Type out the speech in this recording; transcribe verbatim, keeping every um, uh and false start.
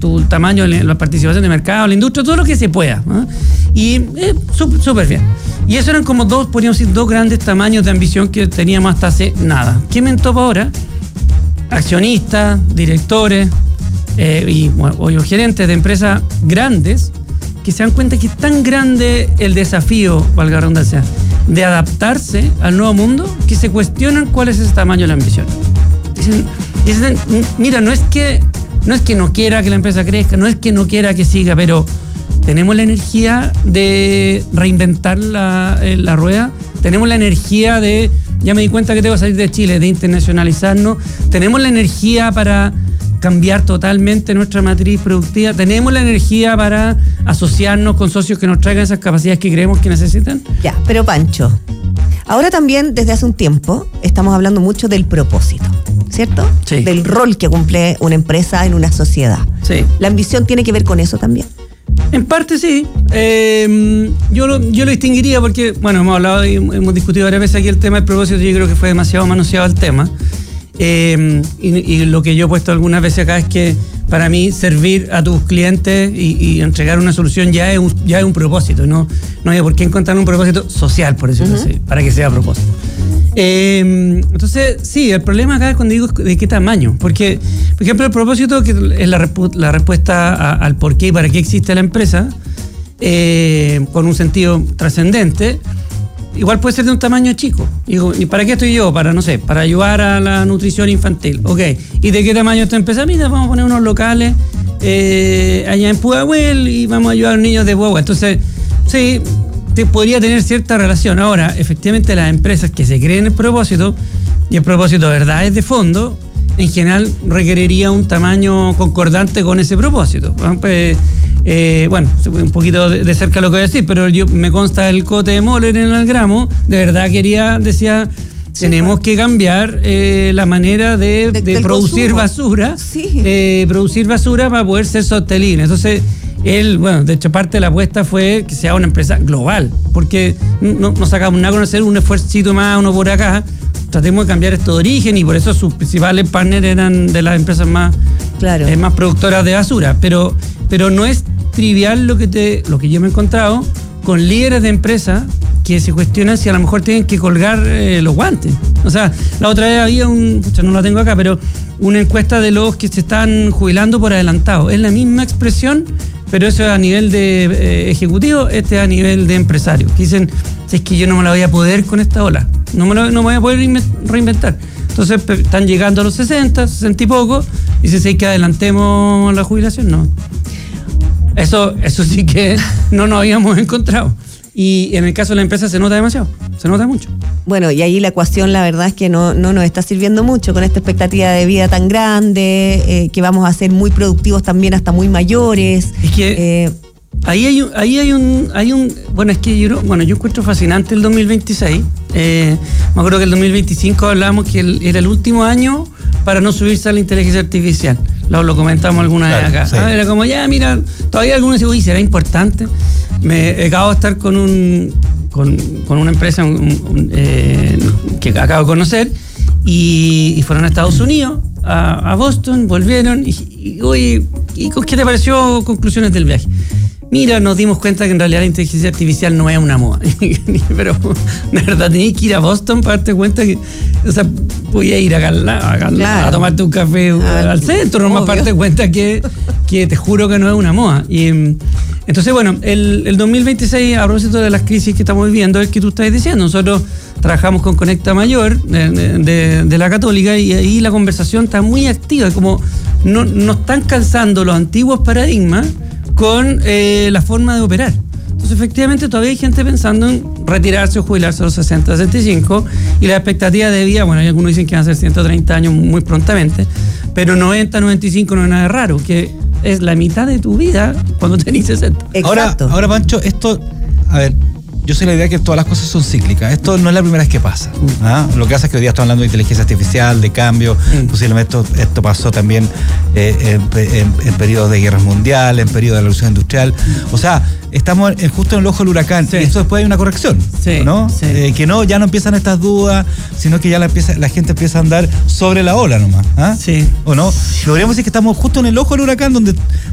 tu tamaño, la participación de mercado, la industria, todo lo que se pueda, ¿no? Y eh, súper bien. Y eso eran como dos, podríamos decir, dos grandes tamaños de ambición que teníamos hasta hace nada. ¿Qué me topa ahora? Accionistas, directores eh, y bueno, o gerentes de empresas grandes que se dan cuenta que es tan grande el desafío, valga la redundancia, de adaptarse al nuevo mundo, que se cuestionan cuál es ese tamaño de la ambición. Dicen, dicen, mira, no es que no es que no quiera que la empresa crezca, no es que no quiera que siga, pero tenemos la energía de reinventar la, la rueda, tenemos la energía de, ya me di cuenta que tengo que salir de Chile, de internacionalizarnos, tenemos la energía para cambiar totalmente nuestra matriz productiva, tenemos la energía para asociarnos con socios que nos traigan esas capacidades que creemos que necesitan. Ya, pero Pancho, ahora también desde hace un tiempo estamos hablando mucho del propósito, ¿cierto? Sí. Del rol que cumple una empresa en una sociedad. Sí. ¿La ambición tiene que ver con eso también? En parte sí. Eh, yo, lo, yo lo distinguiría porque, bueno, hemos hablado y hemos discutido varias veces aquí el tema del propósito. Yo creo que fue demasiado manoseado el tema. Eh, y, y lo que yo he puesto algunas veces acá es que para mí servir a tus clientes y, y entregar una solución ya es un, ya es un propósito. No, no hay por qué encontrar un propósito social, por decirlo uh-huh. así, para que sea propósito. Eh, entonces, sí, el problema acá es cuando digo de qué tamaño. Porque, por ejemplo, el propósito, que es la, respu- la respuesta a, al por qué y para qué existe la empresa, eh, con un sentido trascendente, igual puede ser de un tamaño chico. Digo, ¿y para qué estoy yo? Para, no sé, para ayudar a la nutrición infantil. Ok, ¿y de qué tamaño esta empresa? Mira, vamos a poner unos locales eh, allá en Pudahuel y vamos a ayudar a los niños de Guagua. Entonces, sí, te podría tener cierta relación. Ahora, efectivamente, las empresas que se creen el propósito, y el propósito de verdad es de fondo, en general requeriría un tamaño concordante con ese propósito. Pues, eh, bueno, un poquito de cerca lo que voy a decir, pero yo me consta el cote de Moller en el gramo, de verdad quería, decía, sí, tenemos que cambiar eh, la manera de, de, de producir consumo. basura, sí. eh, producir basura para poder ser sostenible. Entonces, él, bueno, de hecho parte de la apuesta fue que sea una empresa global, porque no, no sacamos nada con hacer un esfuercito más, uno por acá, tratemos de cambiar esto de origen y por eso sus principales partners eran de las empresas más, claro. eh, más productoras de basura, pero, pero no es trivial lo que, te, lo que yo me he encontrado con líderes de empresas que se cuestionan si a lo mejor tienen que colgar eh, los guantes. O sea, la otra vez había un, pucha, no la tengo acá, pero una encuesta de los que se están jubilando por adelantado. Es la misma expresión, pero eso es a nivel de eh, ejecutivo, este es a nivel de empresario. Que dicen, si es que yo no me la voy a poder con esta ola, no me, lo, no me voy a poder reinventar. Entonces están llegando a los sesenta, sesenta y poco, y si es que adelantemos la jubilación, no. Eso, eso sí que no nos habíamos encontrado. Y en el caso de la empresa se nota demasiado, se nota mucho. Bueno, y ahí la ecuación la verdad es que no, no nos está sirviendo mucho con esta expectativa de vida tan grande, eh, que vamos a ser muy productivos también hasta muy mayores. Es que eh, ahí hay un, ahí hay un, hay un, bueno, es que yo, bueno, yo encuentro fascinante el dos mil veintiséis. Eh, me acuerdo que el dos mil veinticinco hablábamos que el, era el último año para no subirse a la inteligencia artificial. Lo, lo comentamos alguna claro, vez acá. Sí. Ah, era como, ya, mira, todavía algunos dicen, uy, ¿será importante? Me acabo de estar con un con, con una empresa un, un, eh, que acabo de conocer y, y fueron a Estados Unidos, a, a Boston, volvieron y, y, oye, ¿y qué te pareció conclusiones del viaje? Mira, nos dimos cuenta que en realidad la inteligencia artificial no es una moda. Pero, de verdad, tenías que ir a Boston para darte cuenta que, o sea, podías ir acá al lado, acá claro. a tomarte un café ah, al centro, nomás para darte cuenta que, que te juro que no es una moda. Y entonces, bueno, el, el dos mil veintiséis, a propósito de las crisis que estamos viviendo, es que tú estás diciendo. Nosotros trabajamos con Conecta Mayor de, de, de la Católica y ahí la conversación está muy activa. Como no, no están calzando los antiguos paradigmas con eh, la forma de operar. Entonces, efectivamente, todavía hay gente pensando en retirarse o jubilarse a los sesenta, sesenta y cinco, y la expectativa de vida, bueno, hay algunos dicen que van a ser ciento treinta años muy prontamente, pero noventa, noventa y cinco no es nada de raro, que es la mitad de tu vida cuando tenés sesenta. Ahora, ahora, Pancho, esto, a ver, yo soy la idea que todas las cosas son cíclicas. Esto no es la primera vez que pasa. ¿Ah? Lo que pasa es que hoy día estamos hablando de inteligencia artificial, de cambio. Mm. Posiblemente esto, esto pasó también eh, en, en, en periodos de guerras mundiales, en periodos de la revolución industrial. O sea, estamos en, justo en el ojo del huracán. Sí. Y esto después hay una corrección. Sí. ¿No? Sí. Eh, que no, ya no empiezan estas dudas, sino que ya la, empieza, la gente empieza a andar sobre la ola nomás. ¿Ah? Sí. ¿O no? Podríamos decir que estamos justo en el ojo del huracán donde